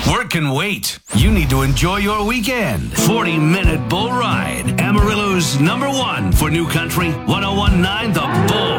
Work can wait. You need to enjoy your weekend. 40-minute bull ride. Amarillo's #1 for New Country, 1019 The Bull.